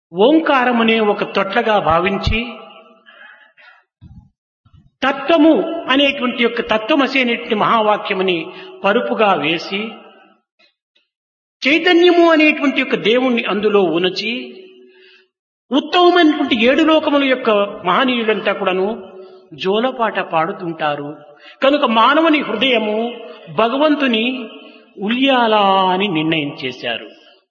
ఓంకారమునే ఒక తొట్లగా భావించి తత్వము అనేటువంటి యొక్క తత్వమసి అనేటువంటి మహావాక్యముని పరుపుగా వేసి చైతన్యము అనేటువంటి యొక్క దేవుణ్ణి అందులో ఉనచి ఉత్తమమైనటువంటి 7 లోకముల యొక్క మహనీయులంతా కూడాను జోలపాట పాడుతుంటారు. కనుక మానవుని హృదయము భగవంతుని ఉల్యాలా అని నిర్ణయం చేశారు.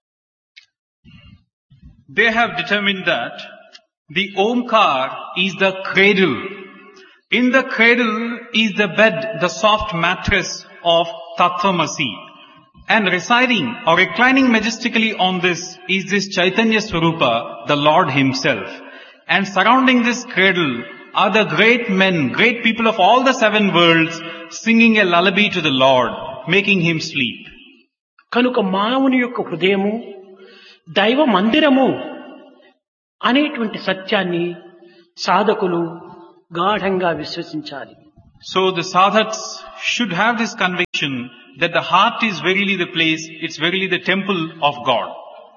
They have determined that the Omkar is the cradle. In the cradle is the bed, the soft mattress of Tattvamasi. And residing or reclining majestically on this is this Chaitanya Swarupa, the Lord Himself. And surrounding this cradle are the great men, great people of all the 7 worlds singing a lullaby to the Lord, making Him sleep. కనుక మానవుని యొక్క హృదయము దైవ మందిరము అనేటువంటి సత్యాన్ని సాధకులు గాఢంగా విశ్వసించాలి. So the sadhaks should have this conviction that the heart is verily the place, it's verily the temple of God.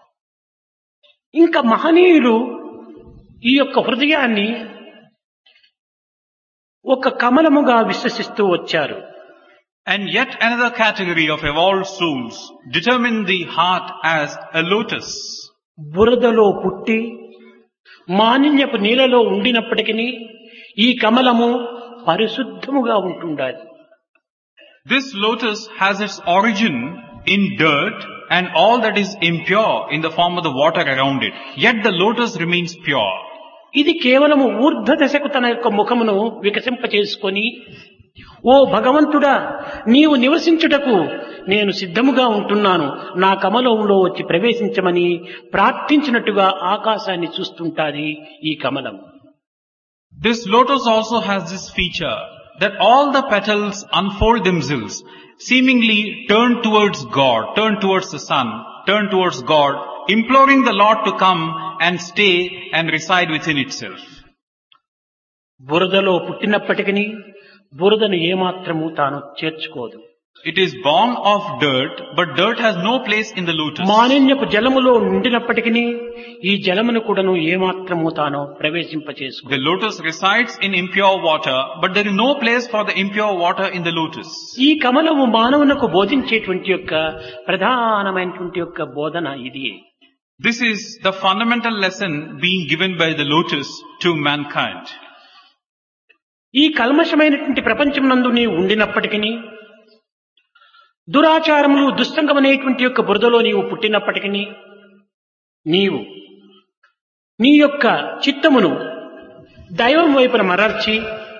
ఇంకా మహనీయులు ఈ యొక్క హృదయాన్ని ఒక కమలముగా విశ్వసిస్తూ వచ్చారు. And yet another category of evolved souls determine the heart as a lotus. బురదలో పుట్టి మాలిన్యపు నీళ్ళలో ఉండినప్పటికీ ఈ కమలము పరిశుద్ధముగా ఉంటుండాలి. This lotus has its origin in dirt and all that is impure in the form of the water around it. Yet the lotus remains pure. ఇది కేవలము ఊర్ధ్వ దశకు తన యొక్క ముఖమును వికసింపచేసుకొని, ఓ భగవంతుడా, నీవు నివసించుటకు నేను సిద్ధముగా ఉంటున్నాను, నా కమలంలో వచ్చి ప్రవేశించమని ప్రార్థించినట్టుగా ఆకాశాన్ని చూస్తుంటాది ఈ కమలం. This lotus also has this feature that all the petals unfold themselves, seemingly turn towards God, turn towards the sun, turn towards God, imploring the Lord to come and stay and reside within itself. బురదలో పుట్టినప్పటికీ బురదను ఏమాత్రము తాను చేర్చుకోదు. It is born of dirt, but dirt has no place in the lotus. మాలిన్యపు జలములో ఉండినప్పటికీ ఈ జలమును కూడాను ఏమాత్రము తాను ప్రవేశింపచేసుకోదు. The lotus resides in impure water, but there is no place for the impure water in the lotus. ఈ కమలము మానవునకు బోధించేటువంటి యొక్క ప్రధానమైనటువంటి యొక్క బోధన ఇది. This is the fundamental lesson being given by the lotus to mankind. ఈ కల్మషమైనటువంటి ప్రపంచం నందు నీవు ఉండినప్పటికీ, దురాచారములు దుస్సంగమనేటువంటి యొక్క బురదలో నీవు పుట్టినప్పటికీ, నీవు నీ యొక్క చిత్తమును దైవం వైపున మరల్చి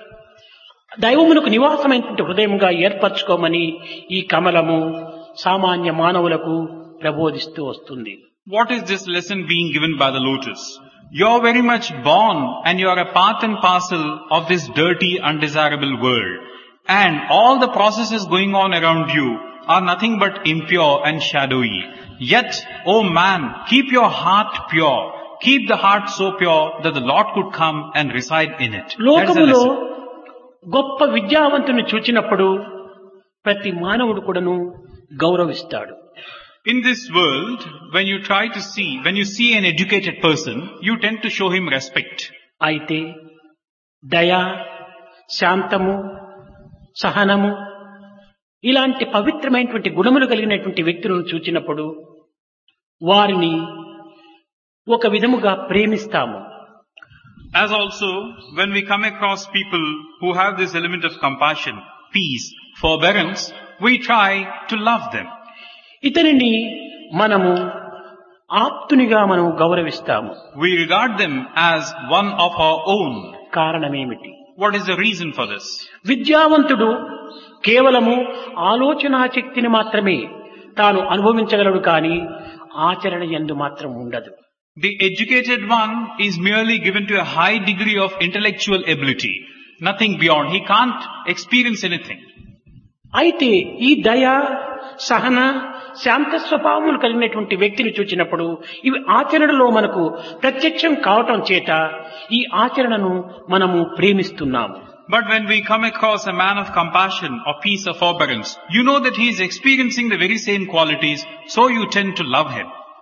దైవమునకు నివాసమైనటువంటి హృదయముగా ఏర్పరచుకోమని ఈ కమలము సామాన్య మానవులకు ప్రబోధిస్తూ వస్తుంది. What is this lesson being given by the lotus? You are very much born and you are a part and parcel of this dirty, undesirable world. And all the processes going on around you are nothing but impure and shadowy. Yet, O man, keep your heart pure. Keep the heart so pure that the Lord could come and reside in it. That's the లోకములో lesson. గొప్ప విద్యావంతుని చూచినప్పుడు ప్రతి మానవుడు కూడాను గౌరవిస్తాడు. In this world, when you see an educated person, you tend to show him respect. అయితే దయ, శాంతము, సహనము ఇలాంటి పవిత్రమైనటువంటి గుణములు కలిగినటువంటి వ్యక్తులను చూచినప్పుడు వారిని ఒక విధముగా ప్రేమిస్తాము. As also, when we come across people who have this element of compassion, peace, forbearance, we try to love them. ఇతనిని మనము ఆప్తునిగా మనం గౌరవిస్తాము. We regard them as one of our own. కారణమేమిటి? What is the reason for this? విద్యావంతుడు కేవలము ఆలోచనా శక్తిని మాత్రమే తాను అనుభవించగలడు, కానీ ఆచరణ యందు మాత్రం ఉండదు. The educated one is merely given to a high degree of intellectual ability. Nothing beyond. He can't experience anything. అయితే ఈ దయ, సహన, శాంత స్వభావములు కలిగినటువంటి వ్యక్తిని చూచినప్పుడు ఇవి ఆచరణలో మనకు ప్రత్యక్షం కావటం చేత ఈ ఆచరణను మనము ప్రేమిస్తున్నాము. But when we come across a man of compassion or peace or forbearance, you know that he is experiencing the very same qualities, so you tend to love him.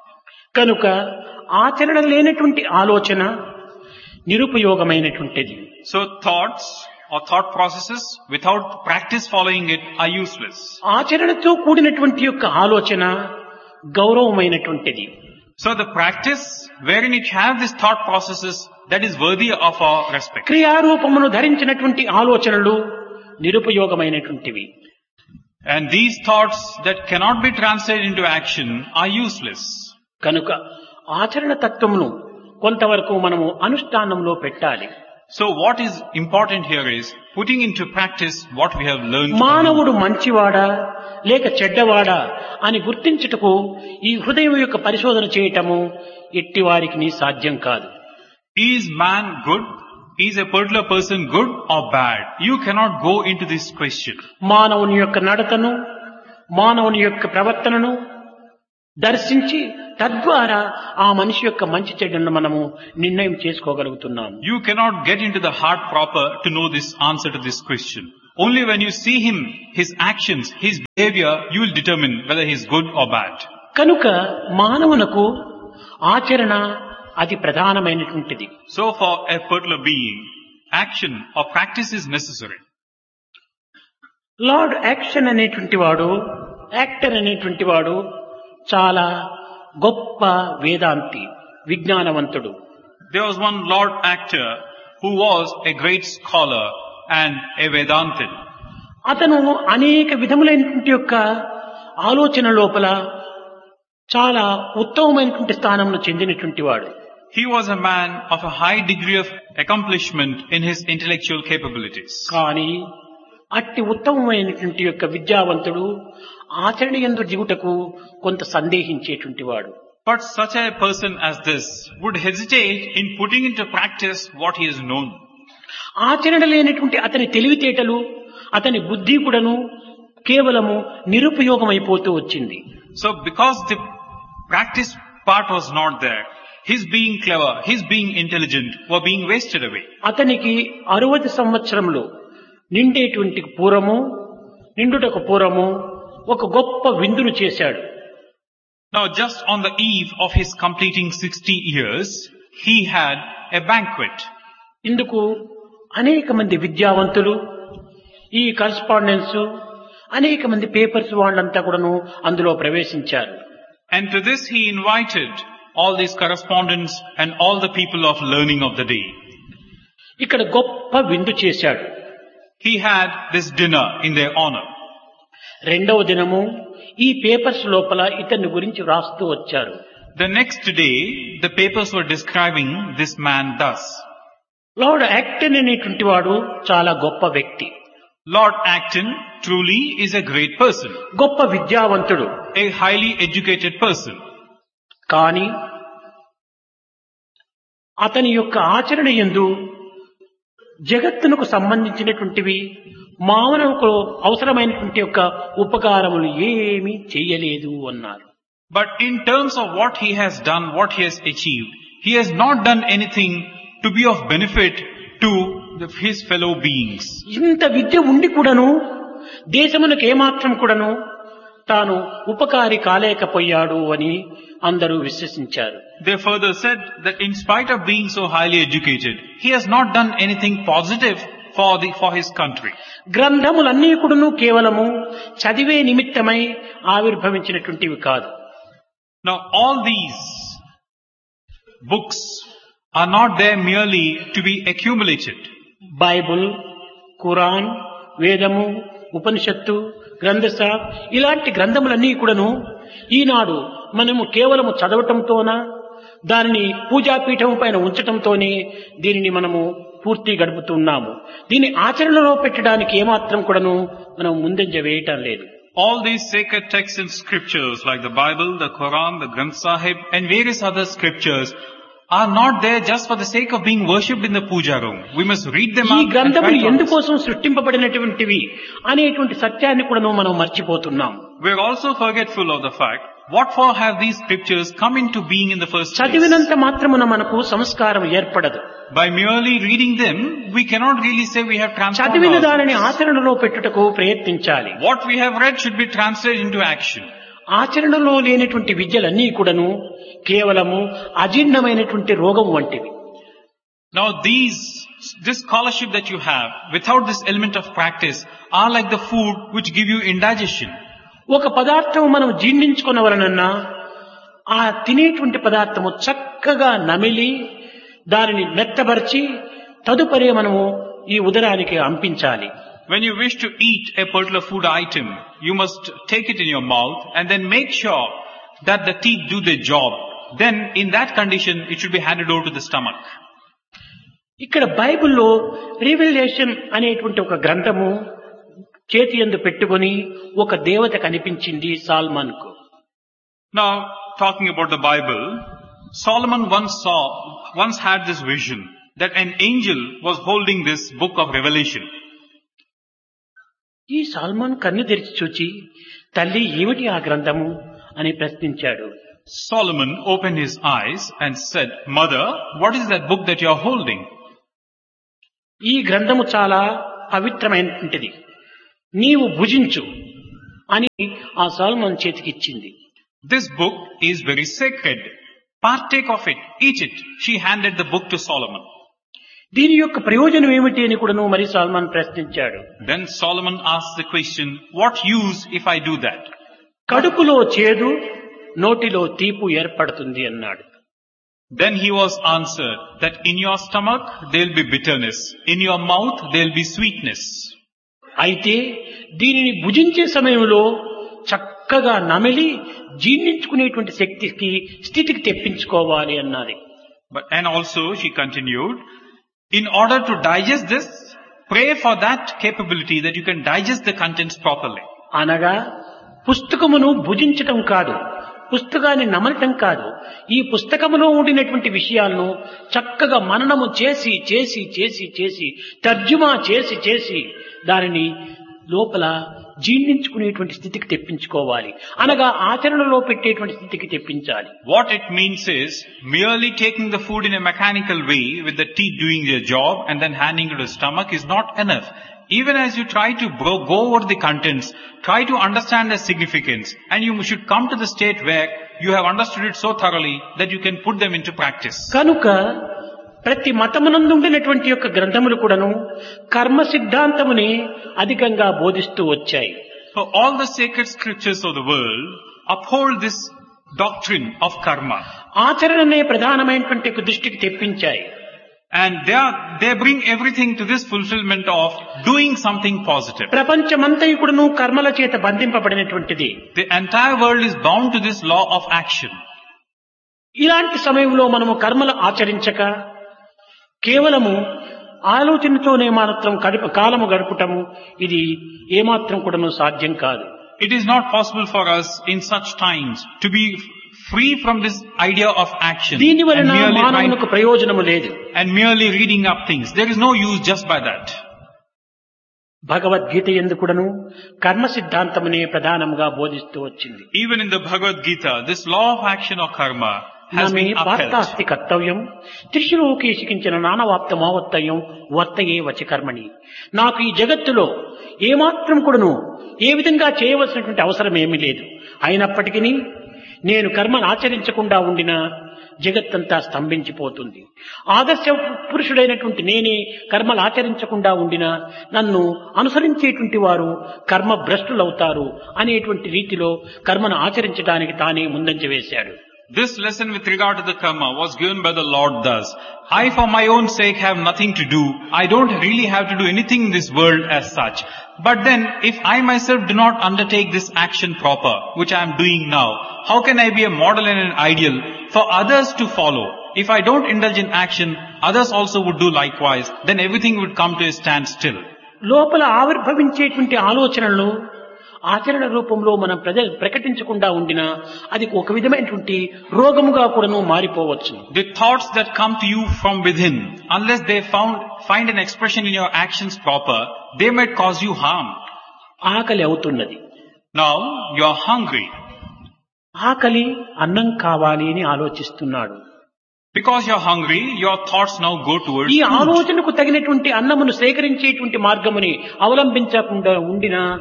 కనుక ఆచరణ లేనటువంటి ఆలోచన నిరుపయోగమైనటువంటిది. So thoughts or thought processes without practice following it are useless. ఆచరణతో కూడినటువంటి యొక్క ఆలోచన గౌరవమైనటువంటిది. So the practice wherein it have these thought processes, that is worthy of our respect. క్రియారూపమును ధరించినటువంటి ఆలోచనలు నిరుపయోగమైనటువంటివి. And these thoughts that cannot be translated into action are useless. కనుక ఆచరణ తత్వమును కొంతవరకు మనము అనుష్ఠానంలో పెట్టాలి. So what is important here is putting into practice what we have learned. మానవుడు మంచివాడా లేక చెడ్డవాడా అని గుర్తించుటకు ఈ హృదయం యొక్క పరిశోధన చేయటము ఎట్టి వారికి సాధ్యం కాదు. Is man good? Is a particular person good or bad? You cannot go into this question. మానవుని యొక్క నడతను, మానవుని యొక్క ప్రవర్తనను దర్శించి తద్వారా ఆ మనిషి యొక్క మంచి చెడ్డలను మనము నిర్ణయం చేసుకోగలుగుతున్నాము. You cannot get into the heart proper to know this answer to this question. Only when you see him, his actions, his behavior, you will determine whether he is good or bad. కనుక మానవునకు ఆచరణ అది ప్రధానమైనటువంటిది. So for a particular being, action or practice is necessary. Lord action అనేటువంటి వాడు, actor అనేటువంటి వాడు చాలా గొప్ప వేదాంతి, విజ్ఞానవంతుడు. There was one Lord actor who was a great scholar and a Vedantin. అతను అనేక విధములైనటువంటి యొక్క ఆలోచన లోపల చాలా ఉత్తమమైనటువంటి స్థానంను చెందినటువంటి వాడు. He was a man of a high degree of accomplishment in his intellectual capabilities. కానీ అట్టి ఉత్తమమైనటువంటి యొక్క విద్యావంతుడు ఆచరణ యందు దిగుటకు కొంత సందేహించేటువంటి వాడు. But such a person as this would hesitate in putting into practice what he has known. ఆచరణ లేనటువంటి అతని తెలివితేటలు, అతని బుద్ధి కూడాను కేవలము నిరుపయోగమైపోతూ వచ్చింది. So because the practice part was not there, his being clever, his being intelligent were being wasted away. అతనికి 60 సంవత్సరములు నిండుటకు పూర్వము ఒక గొప్ప విందును చేశాడు. Now just on the eve of his completing 60 years, he had a banquet. ఇందుకు అనేక మంది విద్యావంతులు, ఈ కరస్పాండెన్స్, అనేక మంది పేపర్స్ వాళ్ళంతా కూడాను అందులో ప్రవేశించారు. And to this he invited all these correspondents and all the people of learning of the day. ఇక్కడ గొప్ప విందు చేశాడు. He had this dinner in their honor. రెండవ దినము ఈ పేపర్స్ లోపల ఇతని గురించి రాస్తూ వచ్చారు. The next day, the papers were describing this man thus. Lord Acton అనేటువంటి వాడు చాలా గొప్ప వ్యక్తి. Lord Acton truly is a great person, గొప్ప విద్యావంతుడు, a highly educated person. కానీ అతని యొక్క ఆచరణ యందు జగత్తునకు సంబంధించినటువంటివి, మానవుకు అవసరమైనటువంటి యొక్క ఉపకారములు ఏమీ చేయలేదు అన్నారు. But in terms of what he has done, what he has achieved, he has not done anything to be of benefit to his fellow beings. ఇంత విద్య ఉండి కూడాను దేశమునకు ఏమాత్రం కూడాను తాను ఉపకారి కాలేకపోయాడు అని అందరూ విశ్వసించారు. They further said that in spite of being so highly educated, he has not done anything positive for his country. గ్రంథములన్నీ కూడాను కేవలము చదివే నిమిత్తమై ఆవిర్భవించినటువంటివి కాదు. Now all these books are not there merely to be accumulated. Bible, Quran, వేదము, ఉపనిషత్తు, గ్రంథస ఇలాంటి గ్రంథములన్నీ కూడాను ఈనాడు మనము కేవలము చదవటంతోనా, దానిని పూజాపీఠం పైన ఉంచటంతోనే దీనిని మనము పూర్తి గడుపుతున్నాము. దీన్ని ఆచరణలో పెట్టడానికి ఏమాత్రం కూడాను మనం ముందంజ వేయటం లేదు. All these sacred texts and scriptures like the Bible, the Quran, the Granth Sahib and various other scriptures are not there just for the sake of being worshipped in the puja room. We must read them ఈ out. గ్రంథములు ఎందుకోసం సృష్టింపబడినటువంటివి అనేటువంటి సత్యాన్ని కూడా మనం మర్చిపోతున్నాం. We are also forgetful of the fact, what for have these scriptures come into being in the first place? చదివినంత మాత్రమున మనకు సంస్కారం ఏర్పడదు. By merely reading them, we cannot really say we have transformed చదివిన దానిని ourselves. ఆచరణలో పెట్టుటకు ప్రయత్నించాలి. What we have read should be translated into action. ఆచరణలో లేనటువంటి విద్యలన్నీ కూడాను కేవలము అజీర్ణమైనటువంటి రోగం వంటివి. Now this scholarship that you have, without this element of practice, are like the food which give you indigestion. ఒక పదార్థం మనం జీర్ణించుకునవలనన్నా ఆ తినేటువంటి పదార్థము చక్కగా నమిలి దానిని మెత్తబరిచి తదుపరి మనము ఈ ఉదరానికి అంపించాలి. When you wish to eat a particular food item, you must take it in your mouth and then make sure that the teeth do their job. Then in that condition, it should be handed over to the stomach. ఇక్కడ బైబిల్లో రివెలేషన్ అనేటువంటి ఒక గ్రంథము చేతి యందు పెట్టుకొని ఒక దేవత కనిపించింది సాల్మన్కు. Now, talking about the Bible, Solomon once had this vision that an angel was holding this book of Revelation. ఈ సాల్మన్ కన్ను తెరిచి చూచి తల్లి ఏమిటి ఆ గ్రంథము అని ప్రశ్నించాడు. Solomon opened his eyes and said, "Mother, what is that book that you are holding?" ఈ గ్రంథము చాలా పవిత్రమైనటువంటిది, నీవు భుజించు అని ఆ salmon చేతికిచ్చింది. This book is very sacred. Partake of it, eat it. She handed the book to Solomon. దీని యొక్క ప్రయోజనం ఏమిటి అని కూడా మరి సాల్మన్ ప్రశ్నించాడు. Then Solomon asked the question, what use if I do that? కడుపులో చేదు నోటిలో తీపు ఏర్పడుతుంది అన్నాడు. Then he was answered that in your stomach there will be bitterness, in your mouth there will be sweetness. అయితే దీనిని భుజించే సమయంలో చక్కగా నమిలి జీర్ణించుకునేటువంటి స్థితికి తెప్పించుకోవాలి అన్నది. And also she continued, in order to digest this, pray for that capability that you can digest the contents properly. అనగా పుస్తకమును భుజించటం కాదు, పుస్తకాన్ని నమలటం కాదు, ఈ పుస్తకములో ఉండినటువంటి విషయాలను చక్కగా మననము చేసి చేసి చేసి చేసి తర్జుమా చేసి చేసి దానిని లోపల జీర్ణించుకునేటువంటి స్థితికి తెప్పించుకోవాలి, అనగా ఆచరణలో పెట్టేటువంటి స్థితికి తెప్పించాలి. What it means is, merely taking the food in a mechanical way with the teeth doing their job and then handing it to the stomach is not enough. Even as you try to go over the contents, try to understand the significance, and you should come to the state where you have understood it so thoroughly that you can put them into practice. కనుక ప్రతి మతమునందు ఉండినటువంటి యొక్క గ్రంథములు కూడాను కర్మ సిద్ధాంతముని అధికంగా బోధిస్తూ వచ్చాయి. So all the sacred scriptures of the world uphold this doctrine of karma. ఆచరణనే ప్రధానమైనటువంటి దృష్టికి తెప్పించాయి. And they bring everything to this fulfillment of doing something positive. ప్రపంచమంతా కూడాను కర్మల చేత బంధింపబడినటువంటిది. The entire world is bound to this law of action. ఇలాంటి సమయంలో మనము కర్మలు ఆచరించక కేవలము ఆలోచనతోనే మాత్రం కాలము గడపటము ఇది ఏమాత్రం కూడాను సాధ్యం కాదు. It is not possible for us in such times to be free from this idea of action దీని వలన మానవునికి ప్రయోజనము లేదు. and merely reading up things. There is no use just by that. Bhagavad Gita యందు కూడాను కర్మ సిద్ధాంతమునే ప్రధానంగా బోధిస్తూ వచ్చింది. Even in the Bhagavad Gita, this law of action or karma has been upheld. పార్థాస్తి కర్తవ్యం త్రిశిలోకేశికించిన నానవాప్త మోవత్తయం వర్తయే వచి కర్మణి. నాకు ఈ జగత్తులో ఏమాత్రం కూడాను ఏ విధంగా చేయవలసినటువంటి అవసరం ఏమీ లేదు, అయినప్పటికీ నేను కర్మను ఆచరించకుండా ఉండిన జగత్తంతా స్తంభించిపోతుంది. ఆదర్శ పురుషుడైనటువంటి నేనే కర్మలు ఆచరించకుండా ఉండినా నన్ను అనుసరించేటువంటి వారు కర్మ భ్రష్టులవుతారు అనేటువంటి రీతిలో కర్మను ఆచరించడానికి తానే ముందంజ వేశాడు. This lesson with regard to the karma was given by the Lord thus. I for my own sake have nothing to do. I don't really have to do anything in this world as such. But then if I myself do not undertake this action proper, which I am doing now, how can I be a model and an ideal for others to follow? If I don't indulge in action, others also would do likewise. Then everything would come to a standstill. లోపల ఆవిర్భవించేటువంటి ఆలోచనలు ఆచరణ రూపంలో మనం ప్రకటించకుండా ఉండినా అది ఒక విధమైనటువంటి రోగముగా కూడాను మారిపోవచ్చు. The thoughts that come to you from within, unless they find an expression in your actions proper, they might cause you harm. ఆకలి అవుతున్నది. Now you are hungry. ఆకలి అన్నం కావాలి అని ఆలోచిస్తున్నాడు. Because you are hungry, your thoughts now go towards ఈ food. ఆలోచనకు తగినటువంటి అన్నమును సేకరించేటువంటి మార్గముని అవలంబించకుండా ఉండినా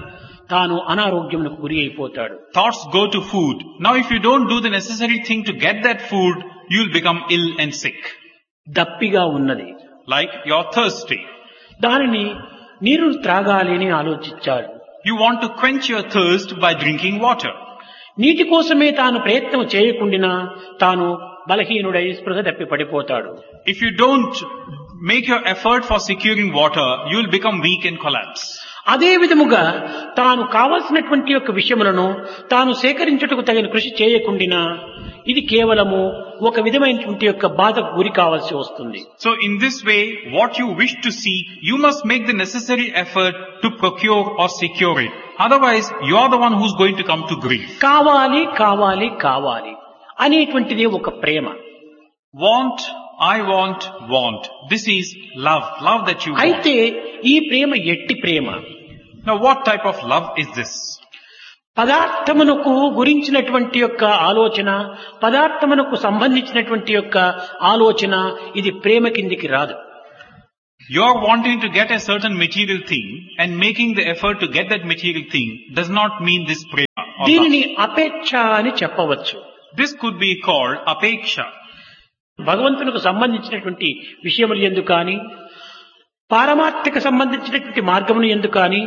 తాను అనారోగ్యమునకు గురి అయిపోతాడు. Thoughts go to food. Now if you don't do the necessary thing to get that food, you'll become ill and sick. దప్పిగా ఉన్నది, Like you're thirsty. దానిని నీరు త్రాగాలి అని ఆలోచించాడు. You want to quench your thirst by drinking water. నీటి కోసమే తాను ప్రయత్నం చేయకుండినా తాను బలహీనుడై స్పృహ తప్పి పడిపోతాడు. If you don't make your effort for securing water, you'll become weak and collapse. అదే విధముగా తాను కావలసినటువంటి యొక్క విషయములను తాను సేకరించుటకు తగిన కృషి చేయకుండినా ఇది కేవలము ఒక విధమైనటువంటి యొక్క బాధకు గురి కావాల్సి వస్తుంది. So in this way, what you wish to seek, you must make the necessary effort to procure or secure it. Otherwise, you are the one who's going to come to grief. కావాలి కావాలి కావాలి అనేటువంటిది ఒక ప్రేమ. Want, I want. This is love. Love that you want. అయితే ఈ ప్రేమ ఎట్టి ప్రేమ. Now what type of love is this? పదార్థమునకు గురించినటువంటి యొక్క ఆలోచన, పదార్థమునకు సంబంధించినటువంటి యొక్క ఆలోచన ఇది ప్రేమ కిందికి రాదు. You are wanting to get a certain material thing and making the effort to get that material thing does not mean this prema or love. దీనిని అపేక్ష అని చెప్పవచ్చు. This could be called apeksha. భగవంతునికి సంబంధించినటువంటి విషయములు ఎందు కానీ, పారమార్థిక సంబంధించినటువంటి మార్గమును ఎందు కానీ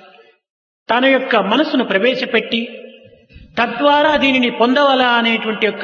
తన యొక్క మనసును ప్రవేశపెట్టి తద్వారా దీనిని పొందవలా అనేటువంటి యొక్క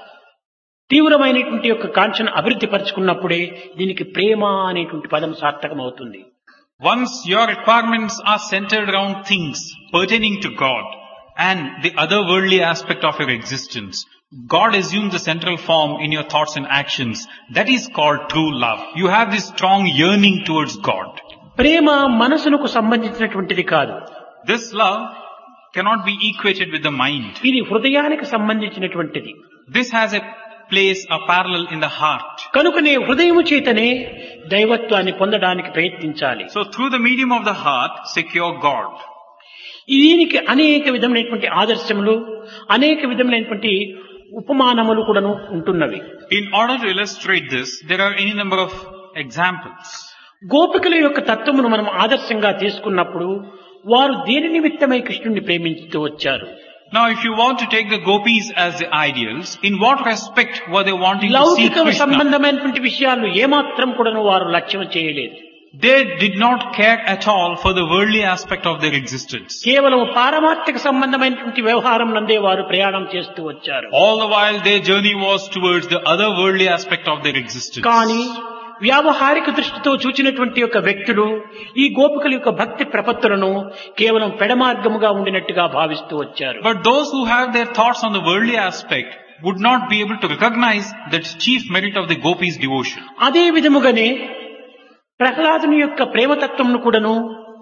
తీవ్రమైనటువంటి యొక్క కాంక్షను అభివృద్ధి పరుచుకున్నప్పుడే దీనికి ప్రేమ అనేటువంటి పదం సార్థకం అవుతుంది. Once your requirements are centered around things pertaining to God and the other worldly aspect of your existence, God assumes the central form in your thoughts and actions. That is called true love. You have this strong yearning towards God. ప్రేమ మనసునకు సంబంధించినటువంటిది కాదు. This love cannot be equated with the mind. ఇది హృదయానికి సంబంధించినటువంటిది. This has a place, a parallel in the heart. కనుకనే హృదయము చేతనే దైవత్వాన్ని పొందడానికి ప్రయత్నించాలి. So through the medium of the heart, secure God. దీనికి అనేక విధమైనటువంటి ఆదర్శములు, అనేక విధమైనటువంటి ఉపమానములు కూడాను ఉంటున్నవి. In order to illustrate this, there are any number of examples. గోపికల యొక్క తత్వమును మనం ఆదర్శంగా తీసుకున్నప్పుడు వారు దేని నిమిత్తమై కృష్ణుడిని ప్రేమించుతూ వచ్చారు. Now if you want to take the gopis as the ideals, in what respect were they wanting to see లౌకిక Krishna? సంబంధమైనటువంటి విషయాలు ఏమాత్రం కూడాను వారు లక్ష్యం చేయలేదు. They did not care at all for the worldly aspect of their existence. కేవలం పారమార్థిక సంబంధమైనటువంటి వ్యవహారం నందే వారు ప్రయాణం చేస్తూ వచ్చారు. All the while their journey was towards the other worldly aspect of their existence. కానీ వ్యావహారిక దృష్టితో చూచినటువంటి యొక్క వ్యక్తులు ఈ గోపికల యొక్క భక్తి ప్రపత్తులను కేవలం పెడమార్గముగా ఉండినట్టుగా భావిస్తూ వచ్చారు. But those who have their thoughts on the worldly aspect would not be able to recognize that chief merit of the gopis' devotion. అదే విధముగానే ప్రహ్లాదుని యొక్క ప్రేమతత్వమును కూడాను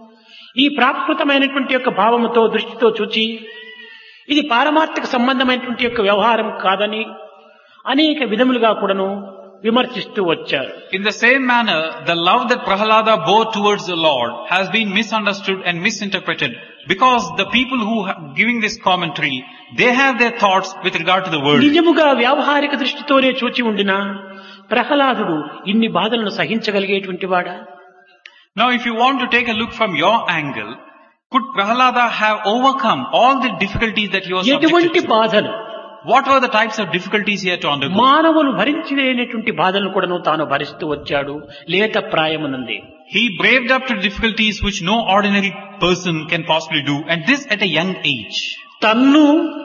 ఈ ప్రాకృతమైనటువంటి యొక్క భావముతో దృష్టితో చూచి ఇది పారమార్థిక సంబంధమైనటువంటి యొక్క వ్యవహారం కాదని అనేక విధములుగా కూడాను విమర్శిస్తూ వచ్చారు. In the same manner, the love that Prahlada bore towards the Lord has been misunderstood and misinterpreted because the people who are giving this commentary, they have their thoughts with regard to the world. నిజముగా వ్యావహారిక దృష్టితోనే చూచి ఉండినా ప్రహ్లాదుడు ఇన్ని బాధలను సహించగలిగేటువంటి వాడా? Now if you want to take a look from your angle, could Prahlada have overcome all the difficulties that he was ఎటువంటి subjected to? బాధలు, What were the types of difficulties he had to undergo? మానవులు భరించలేనటువంటి బాధలను కూడాను తాను భరిస్తూ వచ్చాడు లేత ప్రాయమునంది. He braved up to difficulties which no ordinary person can possibly do, and this at a young age. తన్ను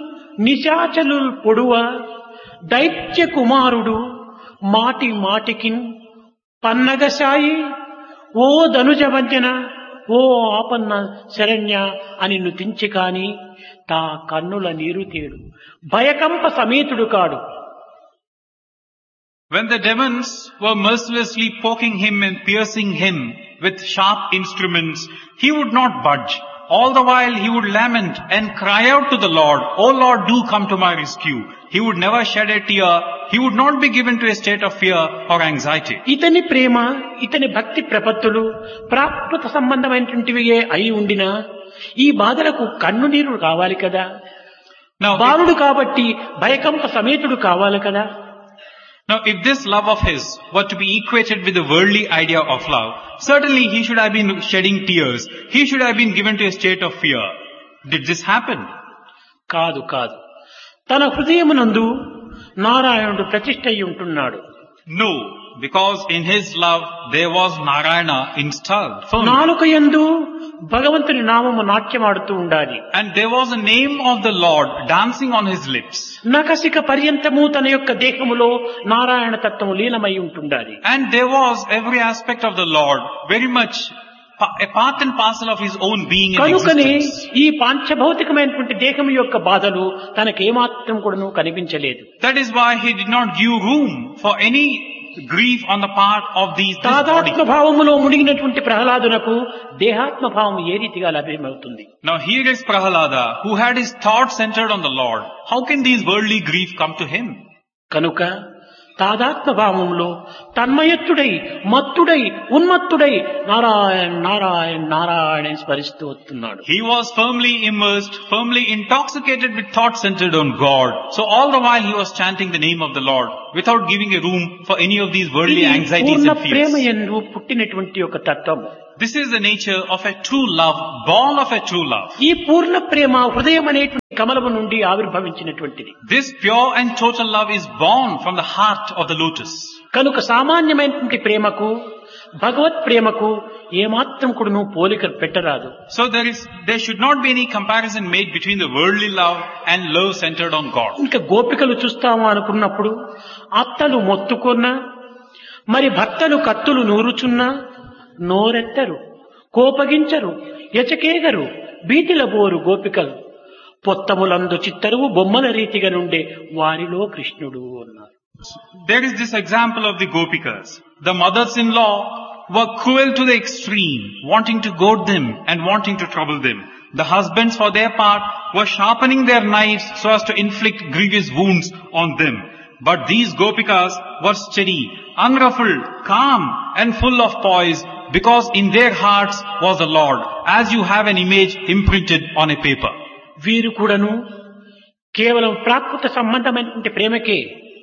నిశాచలు పొడువ దైత్య కుమారుడు మాటి మాటికిన్ పన్నగసాయి ఓ ధనుజభంజన ఓ ఆపన్న శరణ్య అని నుతించి కాని తా కన్నుల నీరు తేడు భయకంప సమేతుడు కాడు. When the demons were mercilessly poking him and piercing him with sharp instruments, he would not budge. All the while he would lament and cry out to the Lord, "O Lord, do come to my rescue." He would never shed a tear. He would not be given to a state of fear or anxiety. ఇతని ప్రేమ, ఇతని భక్తి ప్రపత్తులు ప్రాకృత సంబంధమైనటువంటివియే అయి ఉండినా ఈ బాధలకు కన్ను నీరు కావాలి కదా. Now, బాలుడు కాబట్టి భయకంప సమేతుడు కావాలి కదా. if this love of his were to be equated with the worldly idea of love, certainly he should have been shedding tears. He should have been given to a state of fear. Did this happen? కాదు కాదు, తన హృదయమునందు నారాయణుడు ప్రతిష్ఠ అయి ఉంటున్నాడు. No, because in his love there was Narayana installed firmly. నాలుక యందు భగవంతుని నామము నాట్యమాడుతూ ఉండాలి. And there was a name of the Lord dancing on his lips. నఖశిఖ పర్యంతము తన యొక్క దేహములో నారాయణ తత్వము లీనమై ఉంటుండాలి. And there was every aspect of the Lord very much a part and parcel of his own being and కనుకనే existence. ఈ పాంచభౌతికమైనటువంటి దేహం యొక్క బాధలు తనకేమాత్రం కూడాను కనిపించలేదు. That is why he did not give room for any grief on the part of this body. తాదాత్మ భావములో మునిగినటువంటి ప్రహ్లాదునకు దేహాత్మ భావం ఏ రీతిగా లభ్యమవుతుంది? Now here is Prahalada, who had his thoughts centered on the Lord. How can these worldly grief come to him? కనుక తాదాత్మ భావంలో తన్మయత్తుడై మత్తుడై ఉన్మత్తుడై నారాయణ నారాయణ నారాయణ స్మరిస్తూ వస్తున్నాడు. He was firmly immersed, firmly intoxicated with thoughts centered on God. So all the while he was chanting the name of the Lord without giving a room for any of these worldly anxieties Purna and Prema fears. యందు పుట్టినటువంటి ఒక తత్వం. This is the nature of a true love, born of a true love. ఈ పూర్ణ ప్రేమ హృదయం అనేటువంటి కమలము నుండి ఆవిర్భవించినటువంటిది. This pure and total love is born from the heart of the lotus. కనుక సామాన్యమైనటువంటి ప్రేమకు భగవత్ ప్రేమకు ఏమాత్రం కూడాను పోలిక పెట్టరాదు. So there should not be any comparison made between the worldly love and love centered on God. ఇంకా గోపికలు చూస్తాము అనుకున్నప్పుడు అత్తలు మొత్తుకున్నా, మరి భర్తలు కత్తులు నూరుచున్నా నోరెత్తరు, కోపగించరు, ఎచకేగరు, బీటిల బోరు గోపికలు పొత్తములందు చిత్తరువు బొమ్మల రీతిగా నుండే వారిలో కృష్ణుడు అన్నారు. There is this example of the Gopikas. The mothers-in-law were cruel to the extreme, wanting to goad them and wanting to trouble them. The husbands, for their part, were sharpening their knives so as to inflict grievous wounds on them. But these Gopikas were steady, unruffled, calm and full of poise, because in their hearts was the Lord, as you have an image imprinted on a paper. వీరు కూడాను కేవలం ప్రాకృత సంబంధమైనటువంటి ప్రేమకే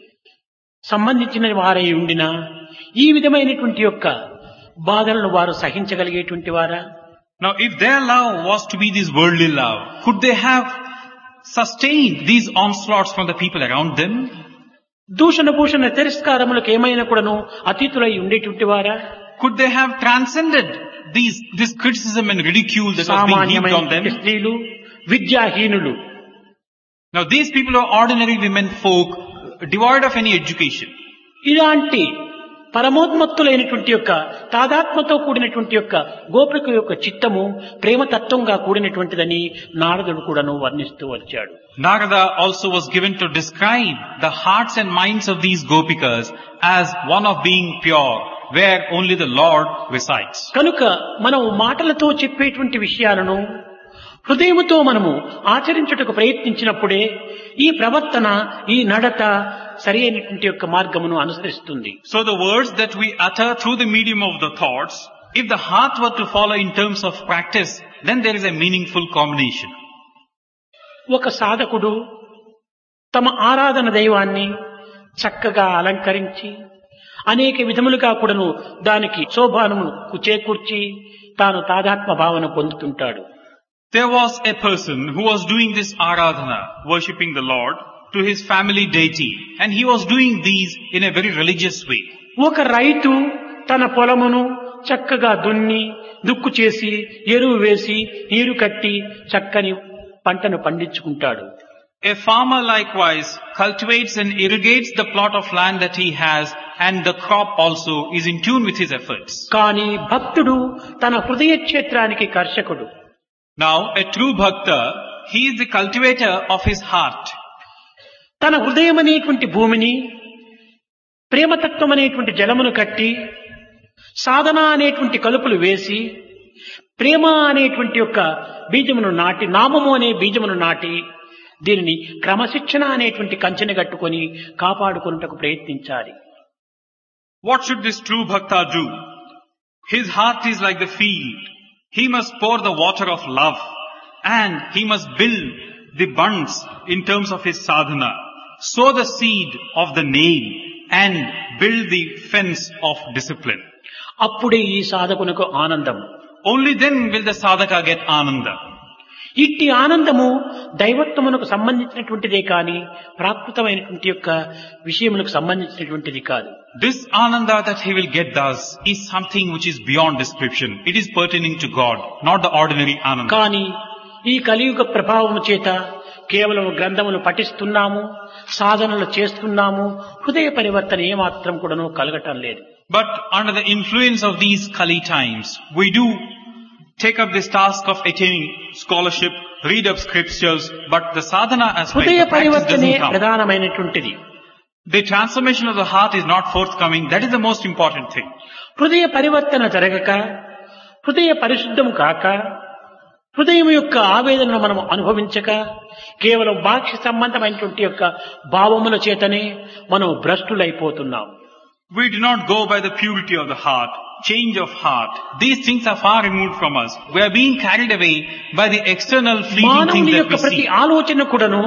సంబంధించిన వారై ఉండినా ఈ విధమైనటువంటి యొక్క బాధలను వారు సహించగలిగేటువంటి వారా? Now if their love was to be this worldly love, could they have sustained these onslaughts from the people around them? దూషణ భూషణ తిరస్కారములకు ఏమైనా కూడాను అతీతులై ఉండేటువంటి వారా? Could they have transcended this criticism and ridicule that was being heaped on them? సామాన్యమైన స్త్రీలు, విద్యాహీనులు, Now these people are ordinary women folk, devoid of any education. ఇలాంటి పరమోన్మత్తులైనటువంటి యొక్క తాదాత్మతో కూడినటువంటి యొక్క గోపిక యొక్క చిత్తము ప్రేమతత్వంగా కూడినటువంటిదని నారదుడు కూడాను వర్ణిస్తూ వచ్చాడు. Narada also was given to describe the hearts and minds of these Gopikas as one of being pure, where only the Lord resides. కనుక మనం మాటలతో చెప్పేటువంటి విషయాలను హృదయముతో మనము ఆచరించుటకు ప్రయత్నించినప్పుడే ఈ ప్రవర్తన, ఈ నడత సరి అయినటువంటి యొక్క మార్గమును అనుసరిస్తుంది. So the words that we utter through the medium of the thoughts, if the heart were to follow in terms of practice, then there is a meaningful combination. ఒక సాధకుడు తమ ఆరాధన దైవాన్ని చక్కగా అలంకరించి అనేక విధములుగా కూడాను దానికి శోభానమును చేకూర్చి తాను తాదాత్మ భావన పొందుతుంటాడు. There was a person who was doing this aradhana, worshipping the Lord, to his family deity, and he was doing these in a very religious way. ఒక రైతు తన పొలమును చక్కగా దున్ని దుక్కు చేసి ఎరువు వేసి నీరు కట్టి చక్కని పంటను పండించుకుంటాడు. A farmer likewise cultivates and irrigates the plot of land that he has, and the crop also is in tune with his efforts. కానీ భక్తుడు తన హృదయ క్షేత్రానికి కర్షకుడు. Now a true bhakta, he is the cultivator of his heart. తన హృదయం అనేటువంటి భూమిని ప్రేమతత్వం అనేటువంటి జలమును కట్టి సాధన అనేటువంటి కలుపులు వేసి ప్రేమ అనేటువంటి యొక్క బీజమును నాటి, నామము అనే బీజమును నాటి దీనిని క్రమశిక్షణ అనేటువంటి కంచెని కట్టుకొని కాపాడుకొనుటకు ప్రయత్నించాలి. What should this true bhakta do? His heart is like the field. He must pour the water of love, and he must build the bunds in terms of his sadhana, sow the seed of the name, and build the fence of discipline. అప్పుడే ఈ సాధకునకు ఆనందం. Only then will the sadhaka get ananda. ఇట్టి ఆనందము దైవత్వమునకు సంబంధించినటువంటిదే కాని ప్రాకృతమైనటువంటి యొక్క విషయములకు సంబంధించినటువంటిది కాదు. This ananda that he will get thus is something which is beyond description. It is pertaining to God, not the ordinary ananda. కానీ ఈ కలియుగ ప్రభావము చేత కేవలం గ్రంథములు పఠిస్తున్నాము, సాధనలు చేస్తున్నాము, హృదయ పరివర్తన ఏమాత్రం కూడాను కలగటం లేదు. But under the influence of these Kali times, we do take up this task of attaining scholarship, read up scriptures, but the sadhana aspect, హృదయ the practice పరివర్తనే doesn't come. ప్రధానమైనటువంటిది. The transformation of the heart is not forthcoming. That is the most important thing. హృదయ పరివర్తన జరగక, హృదయ పరిశుద్ధము కాక, హృదయం యొక్క ఆవేదనను మనం అనుభవించక, కేవలం బాహ్య సంబంధమైనటువంటి యొక్క భావముల చేతనే మనం భ్రష్టులైపోతున్నాం. We do not go by the purity of the heart, change of heart. These things are far removed from us. We are being carried away by the external fleeting things మానవుని that యొక్క we ప్రతి see. ఆలోచన కూడాను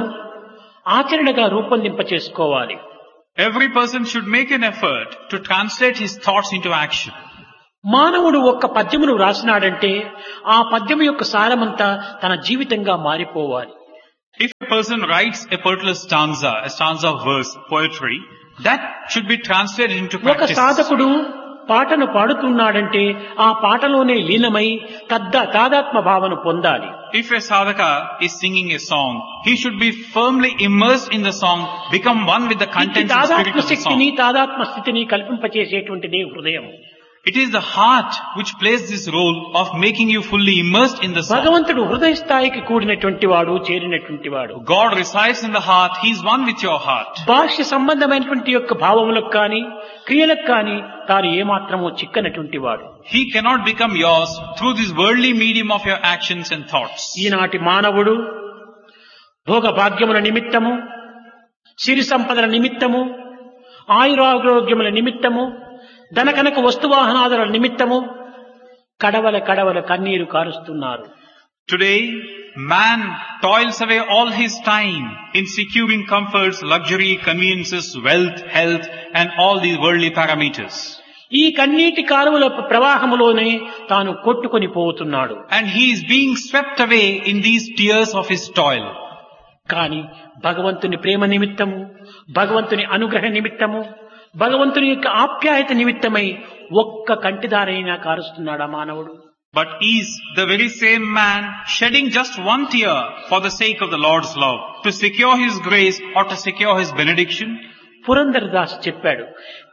ఆచరణగా రూపొందింప చేసుకోవాలి. Every person should make an effort to translate his thoughts into action. మానవుడు ఒక్క పద్యమును వ్రాసినాడంటే ఆ పద్యము యొక్క సారమంతా తన జీవితంగా మారిపోవాలి. If a person writes a particular stanza, a stanza of verse, poetry, that should be translated into ఒక practice. సాధకుడు పాటను పాడుతున్నాడంటే ఆ పాటలోనే లీనమై తాదాత్మ భావన పొందాలి. If a sadhaka is singing a song, he should be firmly immersed in the song, become one with the ఇట్టి contents and spirit తాదాత్మ of the శక్తిని song. తాదాత్మ స్థితిని కల్పింపచేసేటువంటిదే హృదయం. It is the heart which plays this role of making you fully immersed in the song. భగవంతుడు హృదయ స్థాయికి కూడినటువంటి వాడు, చేరినటువంటి వాడు. God resides in the heart. He is one with your heart. బాహ్య సంబంధమైనటువంటి యొక్క భావములకు కానీ క్రియలకు కానీ తాను ఏమాత్రమో చిక్కనటువంటి వాడు. He cannot become yours through this worldly medium of your actions and thoughts. ఈనాటి మానవుడు భోగ భాగ్యముల నిమిత్తము, సిరి సంపదల నిమిత్తము, ఆయురారోగ్యముల నిమిత్తము, ధనకనక వస్తువాహనాదుల నిమిత్తము కడవల కన్నీరు కారుస్తున్నారు. Today, man toils away all his time in securing comforts, luxury, conveniences, wealth, health, and all these worldly parameters. ఈ కన్నీటి కాలువల ప్రవాహములోనే తాను కొట్టుకొని పోతున్నాడు. And he is being swept away in these tears of his toil. కానీ భగవంతుని ప్రేమ నిమిత్తము, భగవంతుని అనుగ్రహ నిమిత్తము, భగవంతుని యొక్క ఆప్యాయత నిమిత్తమై ఒక్క కంటిదారైనా కారుస్తున్నాడా మానవుడు? But is the very same man shedding just one tear for the sake of the Lord's love, to secure his grace or to secure his benediction? Purandara Das చెప్పాడు,